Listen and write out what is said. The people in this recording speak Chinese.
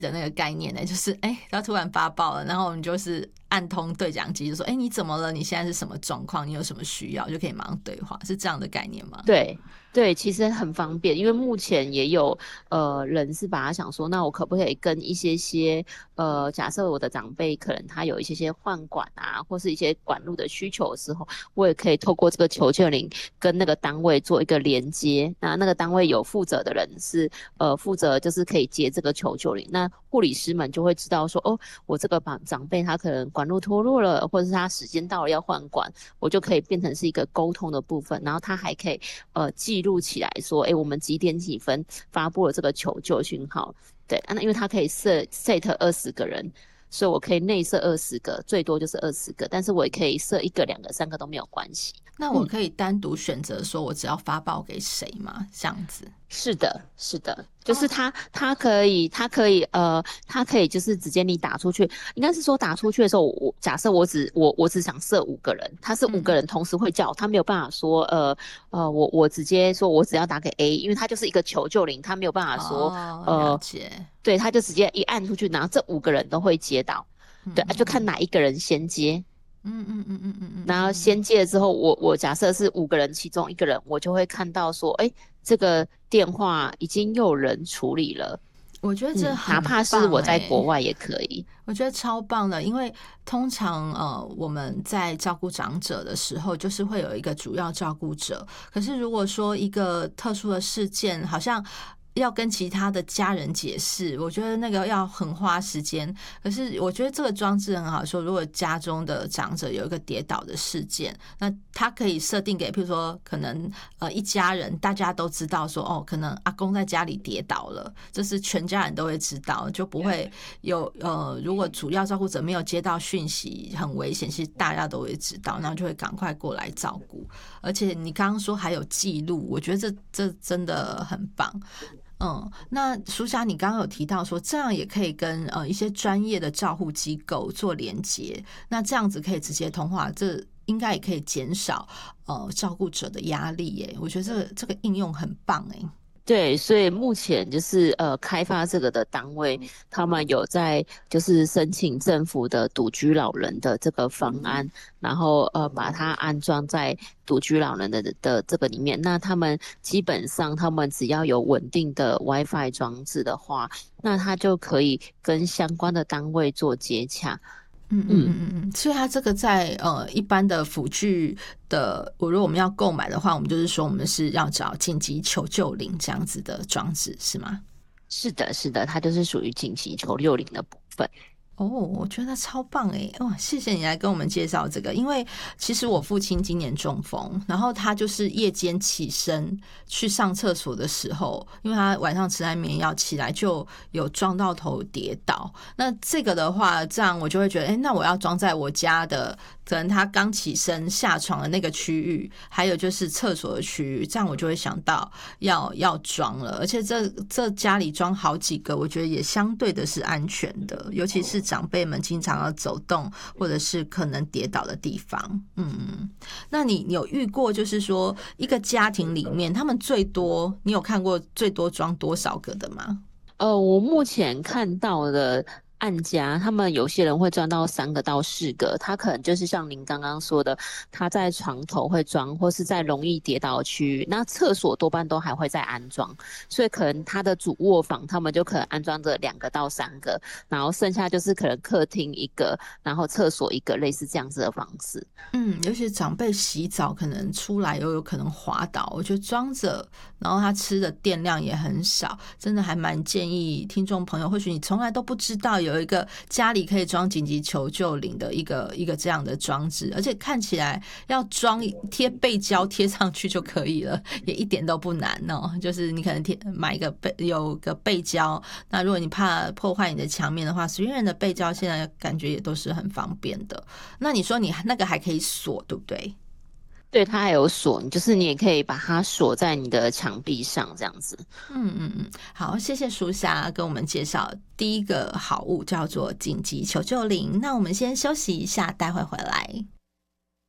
的那个概念呢，就是他突然发报了，然后我们就是按通对讲机，就说你怎么了？你现在是什么状况？你有什么需要？就可以马上对话，是这样的概念吗？ 对对，其实很方便，因为目前也有人是把他想说，那我可不可以跟一些假设我的长辈可能他有一些换管啊，或是一些管路的需求的时候，我也可以透过这个求救铃跟那个单位做一个连接。那个单位有负责的人是负责就是可以接这个求救铃，那护理师们就会知道说，哦，我这个长辈他可能管路脱落了，或者是他时间到了要换管，我就可以变成是一个沟通的部分，然后他还可以记录起来说，我们几点几分发布了这个求救讯号。对，那因为他可以set 20个人，所以我可以内设20个，最多就是20个，但是我也可以设1个、2个、3个都没有关系。 那我可以单独选择说我只要发报给谁吗？这样子？ 是的，是的，就是他可以就是直接你打出去，应该是说打出去的时候，我假设我只想设5个人，他是5个人同时会叫，他没有办法说我直接说我只要打给 A， 因为他就是一个求救铃，他没有办法说了解。 对，他就直接一按出去，然后这5个人都会接到，对，就看哪一个人先接。然后先接了之后，我假设是5个人，其中1个人，我就会看到说，这个电话已经有人处理了。 我觉得这很棒哪怕是我在国外也可以。 我觉得超棒的，因为通常我们在照顾长者的时候，就是会有一个主要照顾者。可是如果说一个特殊的事件，好像要跟其他的家人解释，我觉得那个要很花时间。可是我觉得这个装置很好，说如果家中的长者有一个跌倒的事件，那他可以设定给，譬如说可能一家人大家都知道说，可能阿公在家里跌倒了，这是全家人都会知道，就不会有如果主要照顾者没有接到讯息很危险，其实大家都会知道，然后就会赶快过来照顾。而且你刚刚说还有记录，我觉得这真的很棒。那淑霞，你刚刚有提到说，这样也可以跟一些专业的照护机构做连接，那这样子可以直接通话，这应该也可以减少照顾者的压力耶。我觉得这个应用很棒耶。 对，所以目前就是开发这个的单位，他们有在就是申请政府的独居老人的这个方案，然后把它安装在独居老人的这个里面。那他们基本上他们只要有稳定的 WiFi 装置的话，那他就可以跟相关的单位做接洽。 所以它这个在一般的辅具的，如果我们要购买的话，我们就是说我们是要找紧急求救铃这样子的装置，是吗？ 是的，是的，它就是属于紧急求救铃的部分。 我觉得超棒诶！谢谢你来跟我们介绍这个，因为其实我父亲今年中风，然后他就是夜间起身去上厕所的时候，因为他晚上吃安眠药起来就有撞到头跌倒。那这个的话，这样我就会觉得，那我要装在我家的，可能他刚起身下床的那个区域，还有就是厕所的区域，这样我就会想到要装了。而且这家里装好几个，我觉得也相对的是安全的，尤其是长辈们经常要走动或者是可能跌倒的地方。那你有遇过就是说一个家庭里面他们最多，你有看过最多装多少个的吗？ 我目前看到的案家，他们有些人会装到3个到4个，他可能就是像您刚刚说的，他在床头会装，或是在容易跌倒的区域，那厕所多半都还会再安装，所以可能他的主卧房他们就可能安装着2个到3个，然后剩下就是可能客厅1个，然后厕所1个，类似这样子的方式。 尤其长辈洗澡可能出来又有可能滑倒，我觉得装着，然后他吃的电量也很少，真的还蛮建议听众朋友，或许你从来都不知道有一个家里可以装紧急求救铃的一个这样的装置，而且看起来要装贴背胶贴上去就可以了，也一点都不难哦。就是你可能买有个背胶，那如果你怕破坏你的墙面的话，随缘的背胶现在感觉也都是很方便的。那你说你那个还可以锁，对不对？ 对，它还有锁，就是你也可以把它锁在你的墙壁上，这样子。 好，谢谢淑霞跟我们介绍第一个好物叫做紧急求救铃。那我们先休息一下，待会回来。